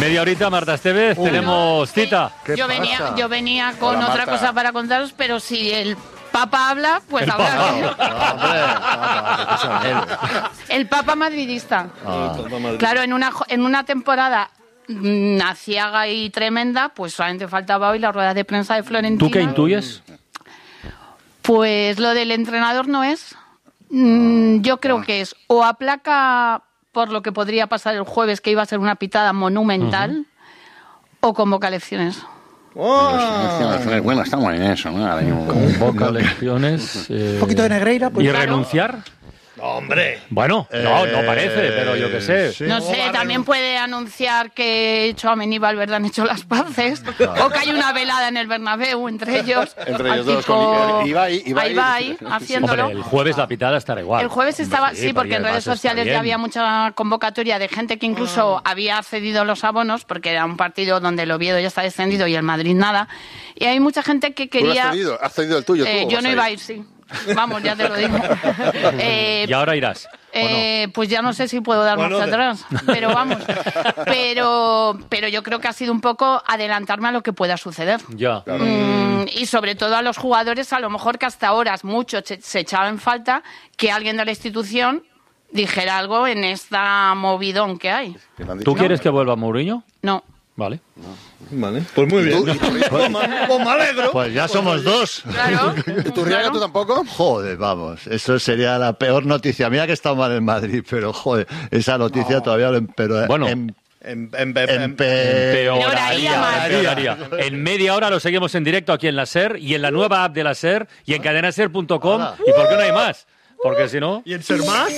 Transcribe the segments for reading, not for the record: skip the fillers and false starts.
media horita, Marta Esteves, tenemos cita. Yo venía con Hola, otra Marta. cosa para contaros, pero si el Papa habla, pues El habrá Papa. que... El Papa madridista. Claro, en una temporada aciaga y tremenda, pues solamente faltaba hoy la rueda de prensa de Florentino. ¿Tú qué intuyes? Pues lo del entrenador no es. Yo creo que es o aplaca por lo que podría pasar el jueves, que iba a ser una pitada monumental, o convoca elecciones. Bueno, estamos en eso, ¿no? Ahora mismo. Convoca elecciones. Un poquito de Negreira, pues. ¿Y Claro. renunciar? ¡Hombre! Bueno, no parece, pero yo qué sé. Sí. No sé, también puede anunciar que Tchouaméni y Valverde han hecho las paces, o que hay una velada en el Bernabéu entre ellos. Entre ellos al dos, tipo con Ibai. haciéndolo. Hombre, el jueves la pitada estará igual. El jueves estaba, sí, porque en redes sociales ya había mucha convocatoria de gente que incluso había cedido los abonos, porque era un partido donde el Oviedo ya está descendido y el Madrid nada. Y hay mucha gente que ¿Tú lo quería... has cedido el tuyo? ¿tú, o yo vas no iba a ir, sí. Vamos, ya te lo digo. ¿Y ahora irás? Pues ya no sé si puedo dar marcha atrás, pero vamos. Pero yo creo que ha sido un poco adelantarme a lo que pueda suceder. Ya. Y sobre todo a los jugadores, a lo mejor que hasta horas muchos se echaban en falta que alguien de la institución dijera algo en esta movidón que hay. ¿Tú quieres que vuelva Mourinho? No. Vale. Vale, pues muy bien. Pues me alegro. Pues ya somos dos. Claro. ¿Y tú, Riaga, tú tampoco? Joder, vamos, eso sería la peor noticia. Mira que está mal en Madrid, pero joder, esa noticia todavía lo empeoró. Bueno. Empeoraría más. Empeoraría. En media hora lo seguimos en directo aquí en la SER y en la nueva app de la SER y en cadenaser.com. ¿Y por qué no hay más? Porque si no... ¿Y en Ser Más?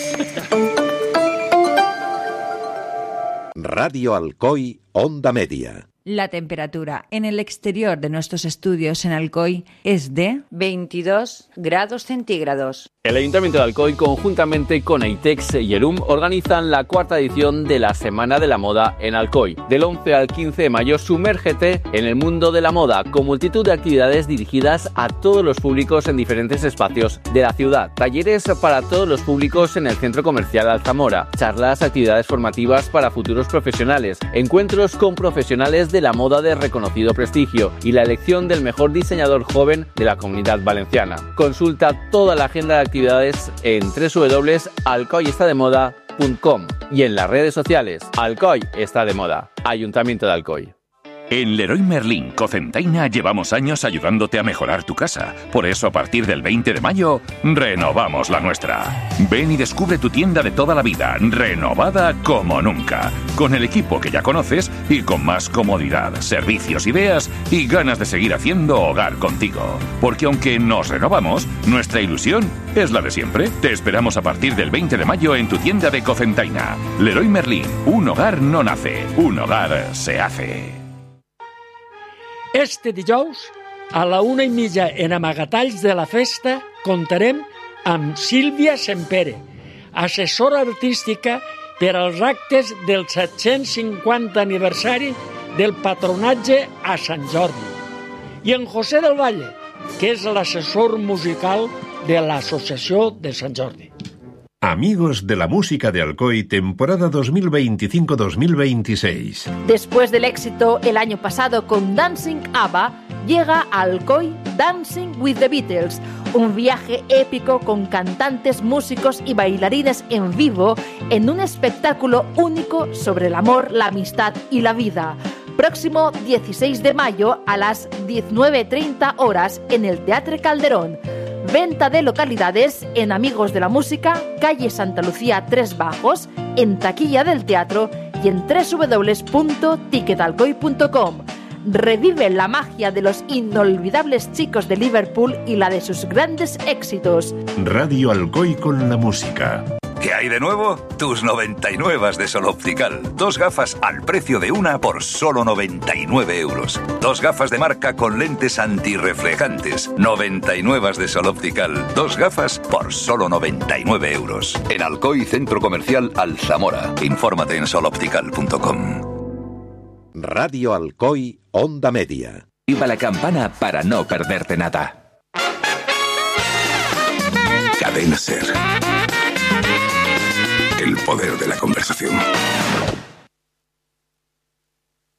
Radio Alcoy, Onda Media. La temperatura en el exterior de nuestros estudios en Alcoy es de 22 grados centígrados. El Ayuntamiento de Alcoy, conjuntamente con Aitex y ERUM, organizan la 4ª edición de la Semana de la Moda en Alcoy. Del 11 al 15 de mayo, sumérgete en el mundo de la moda, con multitud de actividades dirigidas a todos los públicos en diferentes espacios de la ciudad. Talleres para todos los públicos en el Centro Comercial Alzamora, charlas, actividades formativas para futuros profesionales, encuentros con profesionales de la moda de reconocido prestigio y la elección del mejor diseñador joven de la Comunidad Valenciana. Consulta toda la agenda de actividades en www.alcoyestademoda.com y en las redes sociales. Alcoy está de moda. Ayuntamiento de Alcoy. En Leroy Merlin Cocentaina llevamos años ayudándote a mejorar tu casa. Por eso, a partir del 20 de mayo, renovamos la nuestra. Ven y descubre tu tienda de toda la vida, renovada como nunca. Con el equipo que ya conoces y con más comodidad, servicios, ideas y ganas de seguir haciendo hogar contigo. Porque aunque nos renovamos, nuestra ilusión es la de siempre. Te esperamos a partir del 20 de mayo en tu tienda de Cocentaina. Leroy Merlin, un hogar no nace, un hogar se hace. Este dijous, a la 1:30 en Amagatalls de la Festa, comptarem amb Sílvia Sempere, assessora artística per als actes del 750 aniversari del patronatge a Sant Jordi, i en José del Valle, que és l'assessor musical de l'Associació de Sant Jordi. Amigos de la música de Alcoy, temporada 2025-2026. Después del éxito el año pasado con Dancing ABBA, llega a Alcoy Dancing with the Beatles, un viaje épico con cantantes, músicos y bailarines en vivo en un espectáculo único sobre el amor, la amistad y la vida. Próximo 16 de mayo a las 19:30 horas en el Teatre Calderón. Venta de localidades en Amigos de la Música, calle Santa Lucía 3 Bajos, en taquilla del teatro y en www.ticketalcoy.com. Revive la magia de los inolvidables chicos de Liverpool y la de sus grandes éxitos. Radio Alcoy con la música. ¿Qué hay de nuevo? Tus 99 de Sol Optical. 2 gafas al precio de una por solo 99 euros. 2 gafas de marca con lentes antirreflejantes. 99 de Sol Optical. 2 gafas por solo 99 euros. En Alcoy, Centro Comercial Alzamora. Infórmate en soloptical.com. Radio Alcoy, Onda Media. Activa la campana para no perderte nada. Cadena Ser. El poder de la conversación.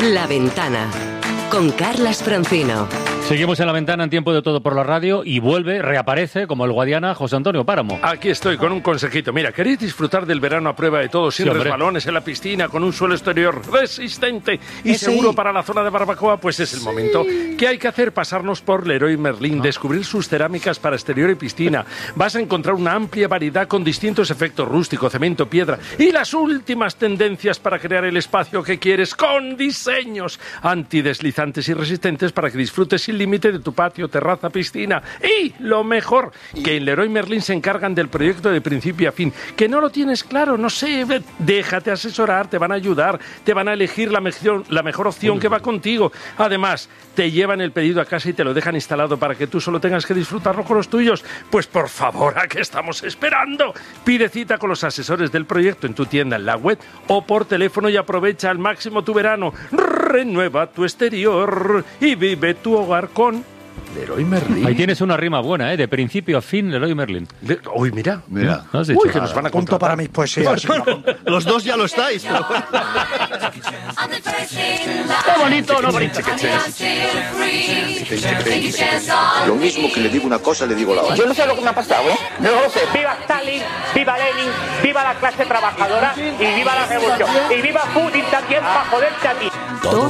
La Ventana, con Carlas Francino. Seguimos en La Ventana en Tiempo de Todo por la radio y reaparece como el Guadiana José Antonio Páramo. Aquí estoy con un consejito. Mira, ¿queréis disfrutar del verano a prueba de todo, sin resbalones en la piscina, con un suelo exterior resistente y seguro para la zona de barbacoa? Pues es el momento. ¿Qué hay que hacer? Pasarnos por Leroy Merlin, descubrir sus cerámicas para exterior y piscina. Vas a encontrar una amplia variedad con distintos efectos: rústico, cemento, piedra y las últimas tendencias para crear el espacio que quieres, con diseños antideslizantes y resistentes para que disfrutes sin límite de tu patio, terraza, piscina. Y lo mejor, que en Leroy Merlin se encargan del proyecto de principio a fin. ¿Que no lo tienes claro? No sé, déjate asesorar, te van a ayudar, te van a elegir la mejor opción que va contigo. Además, te llevan el pedido a casa y te lo dejan instalado para que tú solo tengas que disfrutarlo con los tuyos. Pues por favor, ¿a qué estamos esperando? Pide cita con los asesores del proyecto en tu tienda, en la web o por teléfono y aprovecha al máximo tu verano. Renueva tu exterior y vive tu hogar con Leroy Merlin. Ahí tienes una rima buena, de principio a fin, Leroy Merlin. Uy, mira. ¿No has dicho? Uy, que nos van a Punto para mis poesías. Los dos ya lo estáis. ¡Qué bonito, no bonito! Lo mismo que le digo una cosa, le digo la otra. Yo no sé lo que me ha pasado, ¿eh? No lo sé. ¡Viva Stalin! ¡Viva Lenin! ¡Viva la clase trabajadora! ¡Y viva la revolución! ¡Y viva Putin también para joderte a ti!